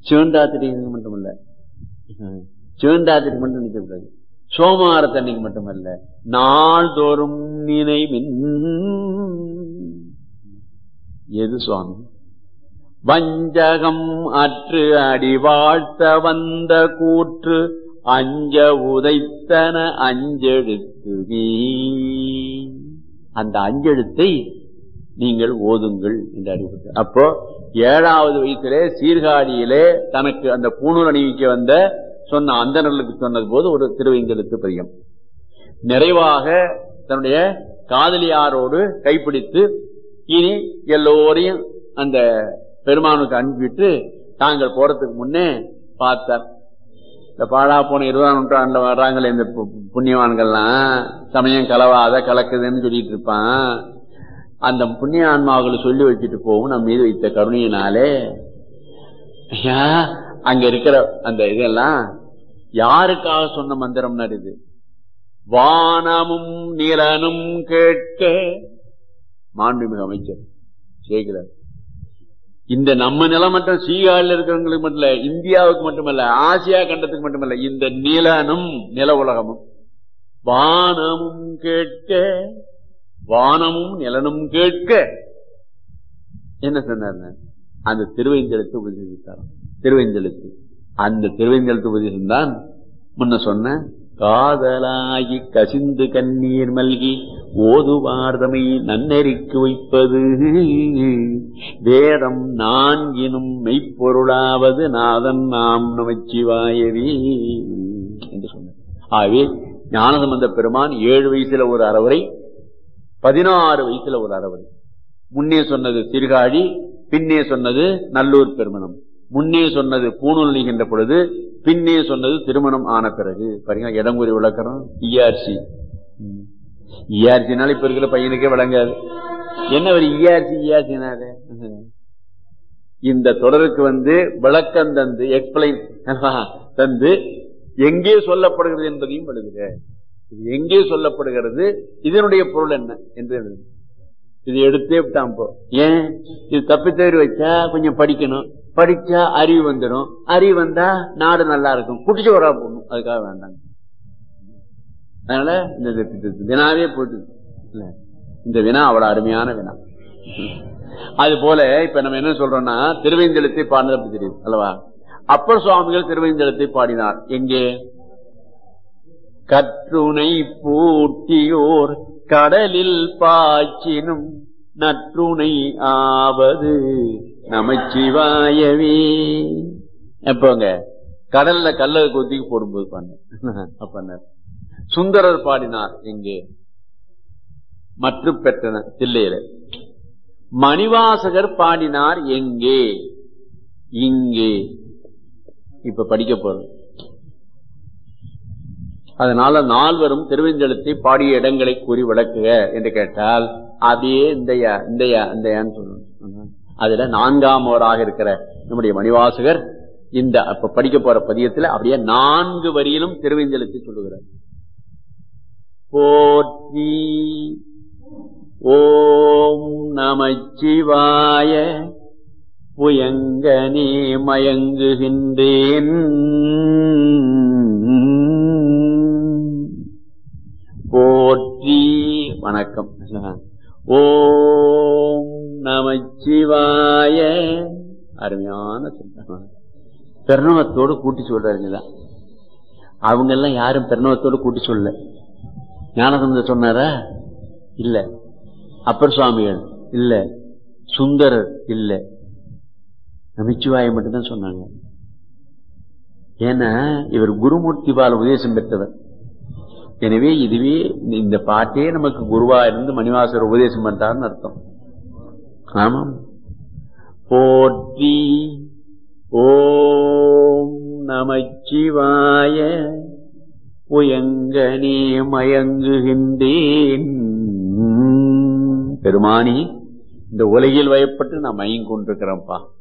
சிவண்டாத்திரிக்கு மட்டுமல்ல, சிவண்டாத்திரிக்கு மட்டும் நிற்கக்கூடாது, சோமவாரத்தன்னைக்கு மட்டுமல்ல, நாள்தோறும் நினைவின். எது சுவாமி? வஞ்சகம் அற்று அடி வாழ்த்த வந்த கூற்று அஞ்ச உதைத்தன அஞ்செழுத்து. அந்த அஞ்செழுத்தை நீங்கள் ஓதுங்கள் என்று அறிவித்தார். அப்போ 7வது வயசிலே சீர்காழியிலே தனக்கு அந்த பூணூல் அணிவிக்க வந்த சொன்ன அந்தணர்களுக்கு சொன்னது போது ஒரு திருவைந்தெழுத்து பதிகம். நிறைவாக தன்னுடைய காதலியாரோடு கைப்பிடித்து இனி எல்லோரையும் அந்த பெருமானுக்கு அனுப்பிவிட்டு தாங்கள் போறதுக்கு முன்னே பார்த்தார். இந்த பாழா போன 20ஆம் நூற்றாண்டுல வர்றாங்களே இந்த புண்ணியவான்கள்லாம், சமயம் கலவாத கலக்குதுன்னு சொல்லிட்டு இருப்பான். அந்த புண்ணிய ஆன்மாவுகளை சொல்லி வச்சுட்டு போகும் நம் மீது வைத்த கருணையினாலே அங்க இருக்கிற அந்த இதெல்லாம் யாருக்காக சொன்ன மந்திரம்னா இது? வானமும் நிலனும் கேட்க. மாண்புமிகு அமைச்சர் சேகரார் இந்த நம்ம நிலம் மட்டும் சீகாழில் இருக்கிறவங்களுக்கு மட்டும் இல்ல, இந்தியாவுக்கு மட்டுமல்ல, ஆசியா கண்டத்துக்கு மட்டுமல்ல, இந்த நிலனும் நில உலகமும் வானமும் கேட்க, வானமும் நிலனும் கேட்க என்ன சொன்னார்? அந்த திருவைந்தெழுத்து உபதேசித்தார். திருவைந்தெழுத்து, அந்த திருவைந்தெழுத்து உபதேசம் தான் முன்ன சொன்ன காதலாகி கசிந்து கண்ணீர் மல்கி ஓதுவார்தமை நன்னெறிக்கு வைப்பது வேதம் நான்கினும் மெய்ப்பொருளாவது நாதன் நாம் நமச்சிவாயவே என்று சொன்னார். ஆகவே ஞானசம்பந்த பெருமான் 7 வயசுல ஒரு அறவுரை, 16 வயசுல ஒரு அறவுரை. முன்னே சொன்னது சீர்காழி, பின்னே சொன்னது நல்லூர் பெருமணம், முன்னே சொன்னது பூணூல் நீகின்ற பொழுது, பின்னே சொன்னது திருமணம் ஆன பிறகு. பாருங்க, இடங்குறி விளக்கறோம். இஆர்சி, இஆர்சினால இப்ப இருக்கிற பையனுக்கே விளங்காது. என்ன ஒரு இஆர்சி? இஆர்சினால இந்த தொடருக்கு விளக்கம் தந்து எக்ஸ்பிளைன் தந்து எங்கே சொல்லப்படுகிறது என்பதையும் எழுதுக. எங்கே சொல்லப்படுகிறது, இதனுடைய பொருள் என்ன என்று எழுது. இது எடுத்தே விட்டான். போ ஏன் இது தப்பி தவறி வச்சா கொஞ்சம் படிக்கணும், படிச்சா அறிவு வந்துடும், அறிவு வந்தா நாடு நல்லா இருக்கும், குடிச்சு வரா போடணும், அதுக்காக வேண்டாங்க. அதனால இந்த வினாவே போட்டு இந்த வினா அவ்வளவு அருமையான வினா. அது போல இப்ப நம்ம என்ன சொல்றோம்னா, திருவைந்தெழுத்தை பாடினது அப்படி தெரியுது அல்லவா? அப்பர் சுவாமிகள் திருவைந்தெழுத்தை பாடினார். எங்கே? கற்றுணை பூட்டியோர் கடலில் பாய்ச்சினும் நற்றுணை ஆவது நமச்சிவாயவே. எப்பங்க கடல்ல கல்ல கொத்திக்கு போடும்போது பண்ண சுந்தரர் பாடினார். எங்கே? மற்ற பெற்றன தில்லையில. மணிவாசகர் பாடினார். எங்கே? இங்கே. இப்ப படிக்க போறோம். அதனால 4வரும் திருவெஞ்செழுத்தை பாடிய இடங்களை கூறி விளக்குக என்று கேட்டால் அப்படியே இந்தையான்னு சொல்லணும். அதுல 4ஆமவராக இருக்கிற நம்முடைய மணிவாசகர் இந்த அப்ப படிக்க போற பதியத்துல அப்படியே 4 வரியிலும் திருவெஞ்செழுத்தை சொல்லுகிறார். போற்றி ஓம் நமச்சிவாய புயங்கனே மயங்குகின்றேன் போற்றி. வணக்கம். ஓம் நமச்சிவாய. அருமையான சொல்ல பெருணவத்தோடு கூட்டி சொல்றாருங்களா? அவங்க எல்லாம் யாரும் பெருணவத்தோடு கூட்டி சொல்ல. ஞானசம்பந்தர் சொன்னாரா? இல்ல. அப்பர் சுவாமிகள் இல்ல. சுந்தரர் இல்ல. நமச்சிவாய மட்டும்தான் சொன்னாங்க. ஏன்னா இவர் குருமூர்த்தி பால உபதேசம் பெற்றவர். எனவே இதுவே இந்த பாட்டே நமக்கு குருவா இருந்து மணிவாசகர் உபதேசம் பண்றாருன்னு அர்த்தம். ஆமாம். போற்றி ஓம் நமச்சிவாய புயங்கனே மயங்குகின்றேன். பெருமானி, இந்த உலகில் வயப்பட்டு நான் மயங்கொண்டிருக்கிறேன்ப்பா.